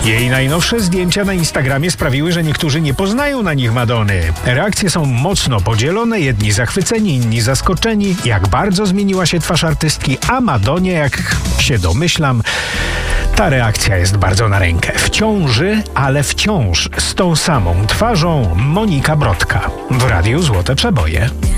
Jej najnowsze zdjęcia na Instagramie sprawiły, że niektórzy nie poznają na nich Madony. Reakcje są mocno podzielone, jedni zachwyceni, inni zaskoczeni, jak bardzo zmieniła się twarz artystki, a Madonie, jak się domyślam, ta reakcja jest bardzo na rękę. W ciąży, ale wciąż z tą samą twarzą Monika Brodka w Radiu Złote Przeboje.